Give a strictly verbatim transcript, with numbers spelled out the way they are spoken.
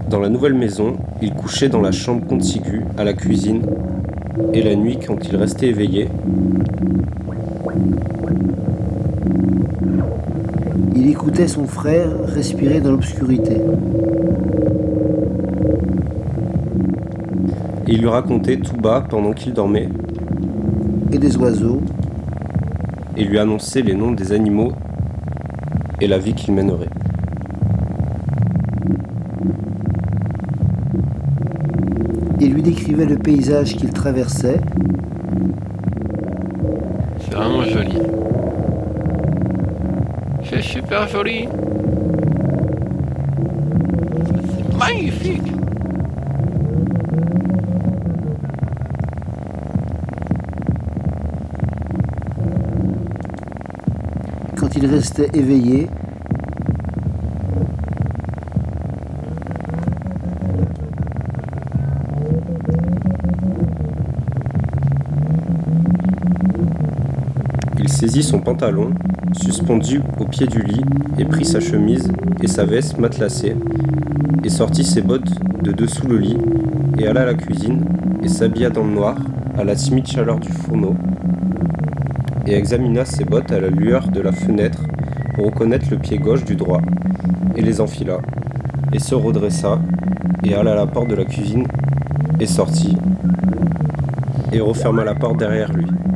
Dans la nouvelle maison, il couchait dans la chambre contiguë à la cuisine, et la nuit, quand il restait éveillé, il écoutait son frère respirer dans l'obscurité. Et il lui racontait tout bas pendant qu'il dormait, Et des oiseaux, et lui annonçait les noms des animaux et la vie qu'il mènerait. il lui décrivait le paysage qu'il traversait, C'est vraiment joli. C'est super joli. C'est magnifique. quand il restait éveillé, Il saisit son pantalon, suspendu au pied du lit, et prit sa chemise et sa veste matelassée, et sortit ses bottes de dessous le lit, et alla à la cuisine, et s'habilla dans le noir, à la timide chaleur du fourneau, et examina ses bottes à la lueur de la fenêtre pour reconnaître le pied gauche du droit, et les enfila, et se redressa, et alla à la porte de la cuisine, et sortit, et referma la porte derrière lui.